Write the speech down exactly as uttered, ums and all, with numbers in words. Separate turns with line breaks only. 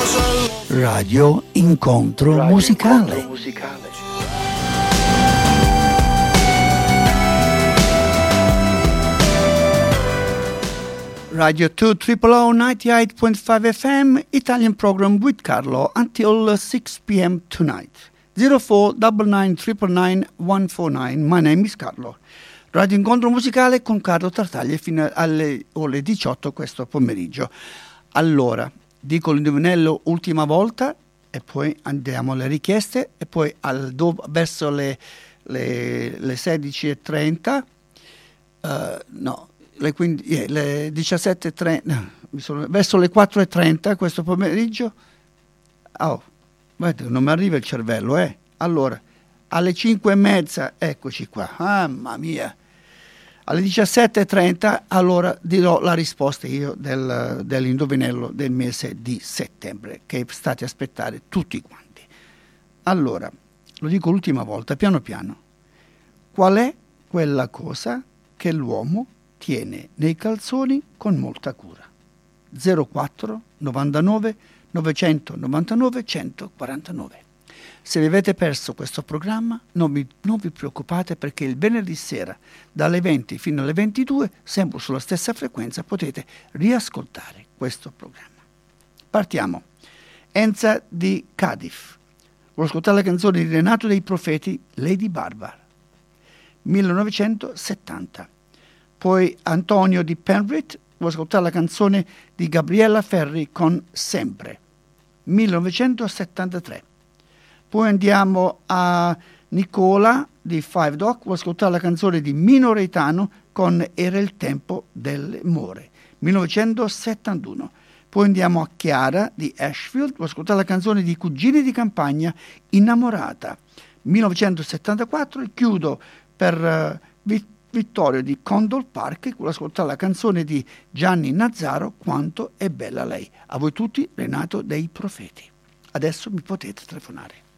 Radio Incontro Radio Musicale. Incontro musicale. Radio two triple O ninety-eight point five F M, Italian program with Carlo until six p.m. tonight. zero four nine nine nine nine one four nine. My name is Carlo. Radio Incontro Musicale con Carlo Tartaglia fino alle ore diciotto questo pomeriggio. Allora, dico l'indovinello ultima volta e poi andiamo alle richieste e poi al, do, verso le, le, le sedici e trenta, uh, no, le, quindici, yeah, le diciassette e trenta, no, mi sono, verso le quattro e trenta questo pomeriggio. Oh, guarda, non mi arriva il cervello, eh. Allora, alle cinque e mezza, eccoci qua, mamma mia. Alle diciassette e trenta allora dirò la risposta io del, dell'indovinello del mese di settembre, che state a aspettare tutti quanti. Allora, lo dico l'ultima volta, piano piano. Qual è quella cosa che l'uomo tiene nei calzoni con molta cura? zero quattro novantanove novecentonovantanove centoquarantanove. Se vi avete perso questo programma, non vi, non vi preoccupate, perché il venerdì sera dalle venti fino alle ventidue, sempre sulla stessa frequenza, potete riascoltare questo programma. Partiamo. Enza di Cardiff. Voglio ascoltare la canzone di Renato dei Profeti, Lady Barbara, millenovecentosettanta. Poi Antonio di Penrith. Voglio ascoltare la canzone di Gabriella Ferri con Sempre, millenovecentosettantatré. Poi andiamo a Nicola di Five Dock, vuoi ascoltare la canzone di Mino Reitano con Era il tempo delle more, millenovecentosettantuno. Poi andiamo a Chiara di Ashfield, vuoi ascoltare la canzone di Cugini di Campagna, Innamorata, millenovecentosettantaquattro. E chiudo per uh, Vittorio di Condor Park, vuoi ascoltare la canzone di Gianni Nazzaro, Quanto è bella lei. A voi tutti, Renato dei Profeti. Adesso mi potete telefonare.